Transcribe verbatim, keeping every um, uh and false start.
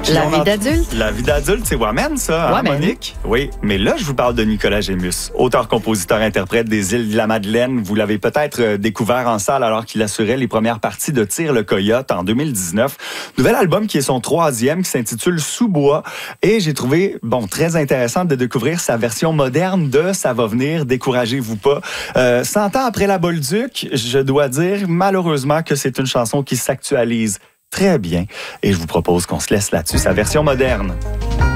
Puis La on vie en- d'adulte? La vie d'adulte, c'est Wamen, ça, hein, Wamen. Monique? Oui, mais là, je vous parle de Nicolas Gémus, auteur-compositeur-interprète des Îles de la Madeleine. Vous l'avez peut-être euh, découvert en salle alors qu'il assurait les premières parties de Tire le Coyote en deux mille dix-neuf. Nouvel album qui est son troisième, qui s'intitule Sous-bois. Et j'ai trouvé, bon, très intéressant de découvrir sa version moderne de Ça va venir, découragez-vous pas. Euh, cent ans après la Bolduc, je dois dire malheureusement que c'est une chanson qui s'actualise très bien. Et je vous propose qu'on se laisse là-dessus, sa version moderne.